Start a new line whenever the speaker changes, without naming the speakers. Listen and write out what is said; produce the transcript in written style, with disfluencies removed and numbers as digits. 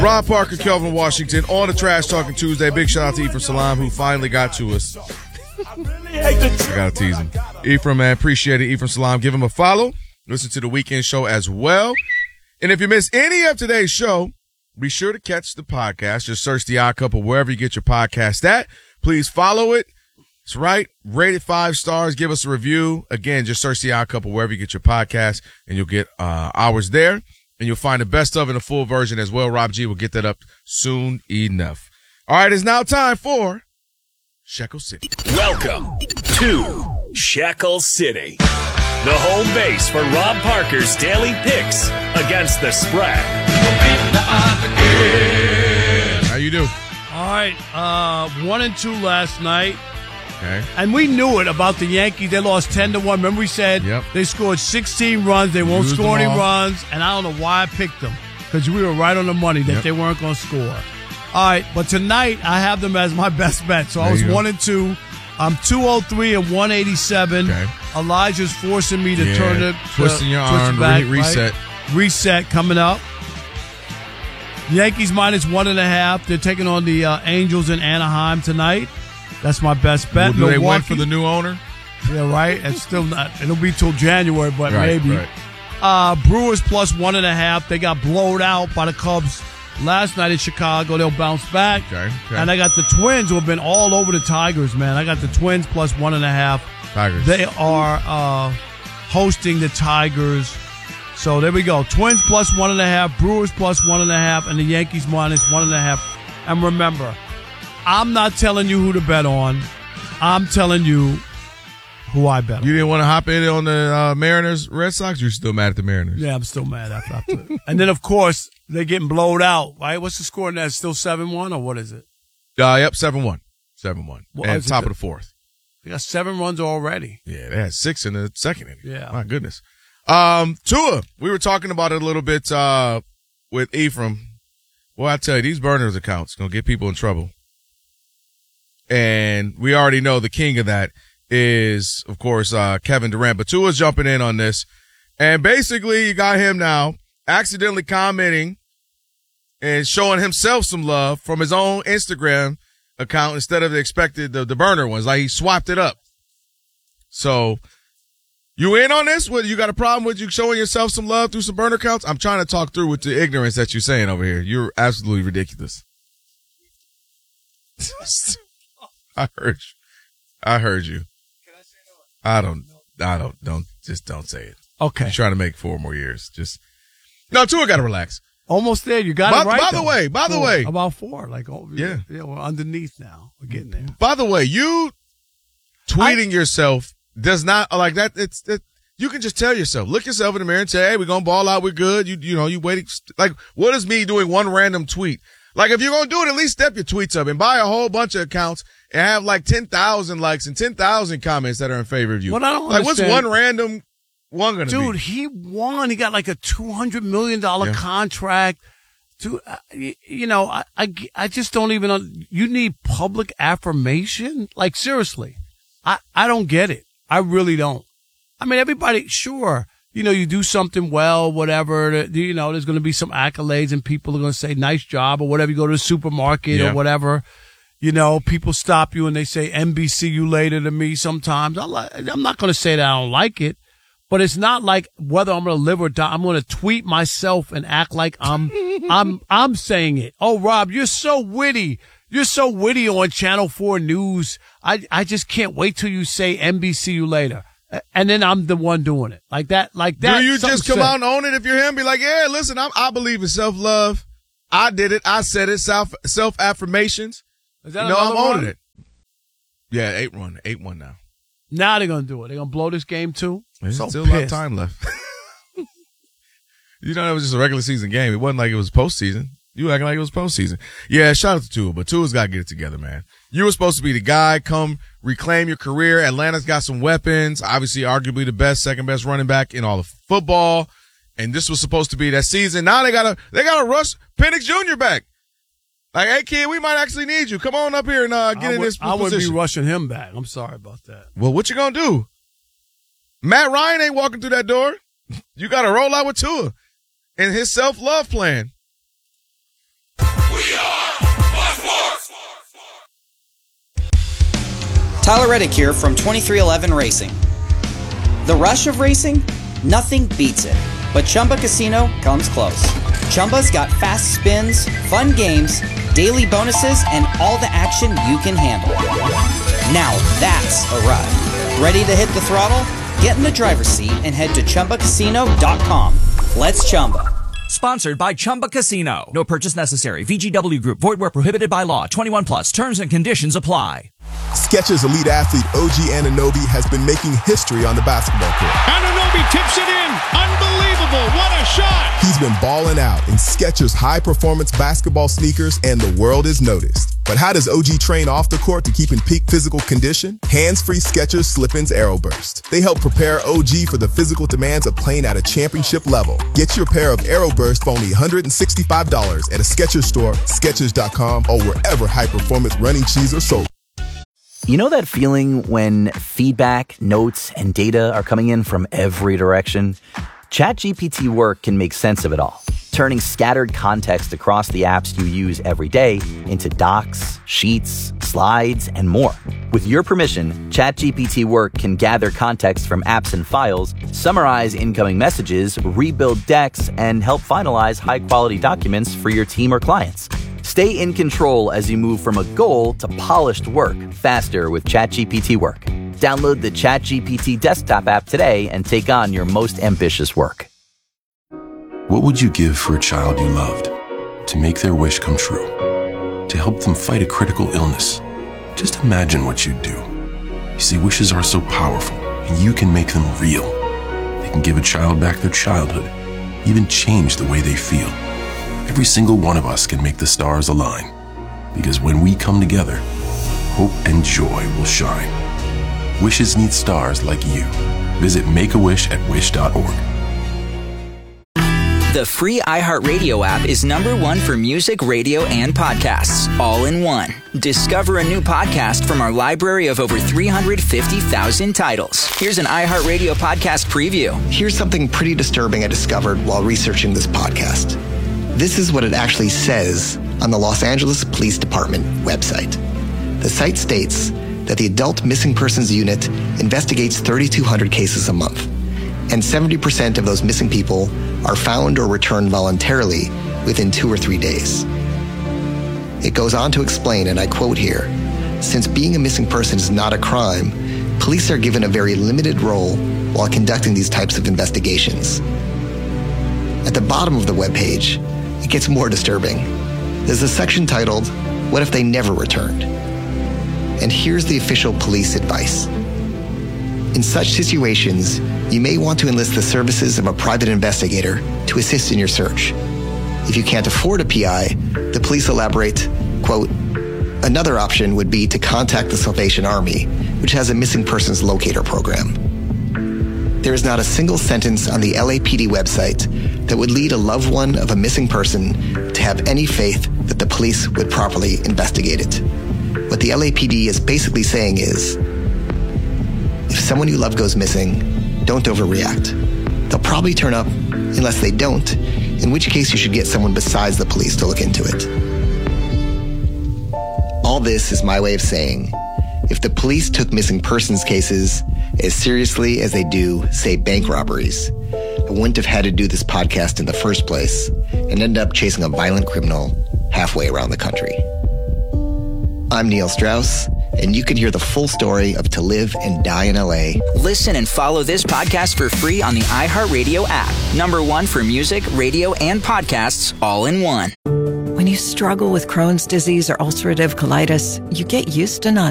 Rob Parker, Kelvin Washington on the Trash Talking Tuesday. Big shout out to Ephraim Salam, who finally got to us. I gotta tease him. Ephraim, man, appreciate it. Ephraim Salam, give him a follow. Listen to the weekend show as well. And if you miss any of today's show, be sure to catch the podcast. Just search The Odd Couple wherever you get your podcast at. Please follow it. That's right. Rate it 5 stars. Give us a review. Again, just search The Odd Couple wherever you get your podcast, and you'll get ours there. And you'll find the best of in a full version as well. Rob G will get that up soon enough. All right, it's now time for Shekel City.
Welcome to Shekel City, the home base for Rob Parker's daily picks against the spread.
How you do?
All right, 1-2 last night.
Okay.
And we knew it about the Yankees. They lost 10-1. Remember we said they scored 16 runs. They won't score any runs. And I don't know why I picked them, because we were right on the money that they weren't going to score. All right, but tonight I have them as my best bet. So I was 1-2. I'm 203 and 187. Okay. Elijah's forcing me to turn it.
Twisting your arm, back, reset.
Right? Reset coming up. Yankees minus 1.5. They're taking on the Angels in Anaheim tonight. That's my best bet.
Well, do they win for the new owner?
Yeah, right. It's still not. It'll be till January, but maybe. Right. Brewers plus 1.5. They got blown out by the Cubs last night in Chicago. They'll bounce back. Okay. And I got the Twins, who have been all over the Tigers, man. I got the Twins plus 1.5.
Tigers.
They are hosting the Tigers. So there we go. Twins plus 1.5, Brewers plus 1.5, and the Yankees minus 1.5. And remember, I'm not telling you who to bet on. I'm telling you who I bet on.
You didn't want to hop in on the Mariners, Red Sox? You're still mad at the Mariners?
Yeah, I'm still mad after it. And then, of course, they're getting blowed out, right? What's the score in that? Still 7-1, or what is it?
Yep, 7-1. 7-1. And top of the fourth.
They got 7 runs already.
Yeah, they had 6 in the second inning.
Yeah.
My goodness. Tua, we were talking about it a little bit with Ephraim. Well, I tell you, these burners accounts going to get people in trouble. And we already know the king of that is, of course, Kevin Durant. But Tua's jumping in on this. And basically, you got him now accidentally commenting and showing himself some love from his own Instagram account instead of the expected, the burner ones. Like, he swapped it up. So, you in on this? What, you got a problem with you showing yourself some love through some burner accounts? I'm trying to talk through with the ignorance that you're saying over here. You're absolutely ridiculous. I heard you. Can I say no? Don't say it.
Okay.
You're trying to make 4 more years. No, Tua got to relax.
Almost there. You got it right.
By the way.
About 4. Yeah, we're underneath now. We're getting there.
By the way, you tweeting yourself does not, like that, you can just tell yourself, look yourself in the mirror and say, hey, we're going to ball out. We're good. You waiting. Like, what is me doing one random tweet? Like, if you're going to do it, at least step your tweets up and buy a whole bunch of accounts and have like 10,000 likes and 10,000 comments that are in favor of you.
What I don't
like,
understand,
what's one random one going to be?
Dude, he won. He got like a $200 million contract. I just don't even, you need public affirmation? Like, seriously, I don't get it. I really don't. I mean, everybody, sure. You do something well, whatever, there's going to be some accolades and people are going to say, nice job or whatever. You go to the supermarket or whatever, people stop you and they say, NBC you later to me sometimes. I'm not going to say that I don't like it, but it's not like whether I'm going to live or die. I'm going to tweet myself and act like I'm saying it. Oh, Rob, you're so witty. You're so witty on Channel 4 News. I just can't wait till you say NBC you later. And then I'm the one doing it. Like that.
Do you just come out and own it if you're him? Be like, yeah, listen, I believe in self-love. I did it. I said it. Self-affirmations.
Is that
I'm owning it. Yeah, 8-1 now.
Now they're going to do it. They're going to blow this game too.
There's still a lot of time left. It was just a regular season game. It wasn't like it was postseason. You acting like it was postseason. Yeah, shout out to Tua, but Tua's got to get it together, man. You were supposed to be the guy, come reclaim your career. Atlanta's got some weapons. Obviously, arguably the second best running back in all of football. And this was supposed to be that season. Now they gotta rush Penix Jr. back. Like, hey kid, we might actually need you. Come on up here and get in this position.
I wouldn't be rushing him back. I'm sorry about that.
Well, what you gonna do? Matt Ryan ain't walking through that door. You gotta roll out with Tua and his self-love plan.
Tyler Reddick here from 2311 Racing. The rush of racing? Nothing beats it. But Chumba Casino comes close. Chumba's got fast spins, fun games, daily bonuses, and all the action you can handle. Now that's a ride. Ready to hit the throttle? Get in the driver's seat and head to ChumbaCasino.com. Let's Chumba.
Sponsored by Chumba Casino. No purchase necessary. VGW Group. Void where prohibited by law. 21 plus. Terms and conditions apply.
Skechers elite athlete OG Anunoby has been making history on the basketball court.
Anunoby tips it in. Unbelievable. What a shot.
He's been balling out in Skechers high-performance basketball sneakers, and the world is noticed. But how does OG train off the court to keep in peak physical condition? Hands-free Skechers Slip-ins Aeroburst. They help prepare OG for the physical demands of playing at a championship level. Get your pair of Aeroburst for only $165 at a Skechers store, Skechers.com, or wherever high-performance running shoes are sold.
You know that feeling when feedback, notes, and data are coming in from every direction? ChatGPT Work can make sense of it all, turning scattered context across the apps you use every day into docs, sheets, slides, and more. With your permission, ChatGPT Work can gather context from apps and files, summarize incoming messages, rebuild decks, and help finalize high-quality documents for your team or clients. Stay in control as you move from a goal to polished work faster with ChatGPT Work. Download the ChatGPT desktop app today and take on your most ambitious work.
What would you give for a child you loved? To make their wish come true? To help them fight a critical illness? Just imagine what you'd do. You see, wishes are so powerful, and you can make them real. They can give a child back their childhood, even change the way they feel. Every single one of us can make the stars align, because when we come together, hope and joy will shine. Wishes need stars like you. Visit Make-A-Wish at wish.org.
The free iHeartRadio app is #1 for music, radio, and podcasts, all in one. Discover a new podcast from our library of over 350,000 titles. Here's an iHeartRadio podcast preview.
Here's something pretty disturbing I discovered while researching this podcast. This is what it actually says on the Los Angeles Police Department website. The site states that the Adult Missing Persons Unit investigates 3,200 cases a month, and 70% of those missing people are found or returned voluntarily within 2 or 3 days. It goes on to explain, and I quote here, "Since being a missing person is not a crime, police are given a very limited role while conducting these types of investigations." At the bottom of the webpage, it gets more disturbing. There's a section titled, "What if they never returned?" And here's the official police advice. In such situations, you may want to enlist the services of a private investigator to assist in your search. If you can't afford a PI, the police elaborate, quote, "Another option would be to contact the Salvation Army, which has a missing persons locator program." There is not a single sentence on the LAPD website that would lead a loved one of a missing person to have any faith that the police would properly investigate it. What the LAPD is basically saying is, if someone you love goes missing, don't overreact. They'll probably turn up unless they don't, in which case you should get someone besides the police to look into it. All this is my way of saying, if the police took missing persons cases as seriously as they do, say, bank robberies, I wouldn't have had to do this podcast in the first place and end up chasing a violent criminal halfway around the country. I'm Neil Strauss, and you can hear the full story of To Live and Die in LA.
Listen and follow this podcast for free on the iHeartRadio app. #1 for music, radio, and podcasts, all in one.
When you struggle with Crohn's disease or ulcerative colitis, you get used to not